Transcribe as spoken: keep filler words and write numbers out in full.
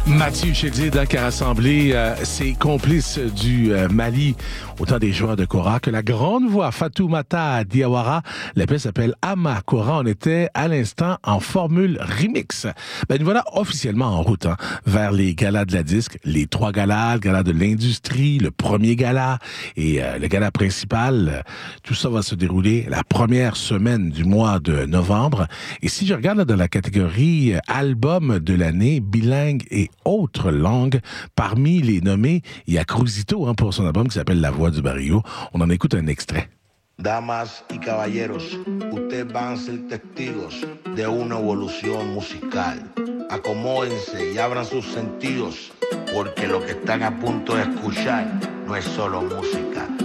Mathieu Chédid qui a rassemblé euh, ses complices du euh, Mali, autant des joueurs de Kora que la grande voix Fatoumata Diawara. La pièce s'appelle Ama Kora. On était à l'instant en formule remix. Ben, nous voilà officiellement en route hein, vers les galas de la disque, les trois galas, le gala de l'industrie, le premier gala et euh, le gala principal. Euh, tout ça va se dérouler la première semaine du mois de novembre. Et si je regarde là, dans la catégorie euh, album de l'année, bilingue et autres langues, parmi les nommés, il y a Cruzito hein, pour son album qui s'appelle La Voix du Barrio. On en écoute un extrait. Damas y caballeros, ustedes van a ser testigos de una evolución musical. Acomódense y abran sus sentidos, porque lo que están a punto de escuchar no es solo música.